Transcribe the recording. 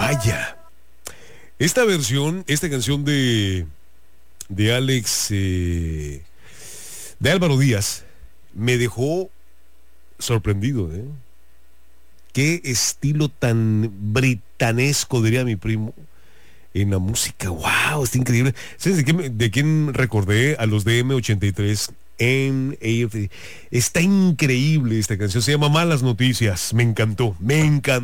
Vaya. Esta canción de Alex, de Álvaro Díaz, me dejó sorprendido, ¿eh? Qué estilo tan britanesco, diría mi primo, en la música. ¡Wow! Está increíble. ¿Sabes de quién recordé? A los de M83 en AFD. Está increíble esta canción. Se llama Malas Noticias. Me encantó. Me encantó.